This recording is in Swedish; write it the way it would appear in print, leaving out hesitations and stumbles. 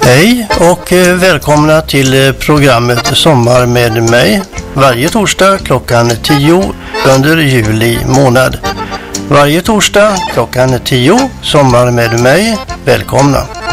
Hej och välkomna till programmet Sommar med mig varje torsdag klockan 10 under juli månad. Varje torsdag klockan 10, Sommar med mig. Välkomna!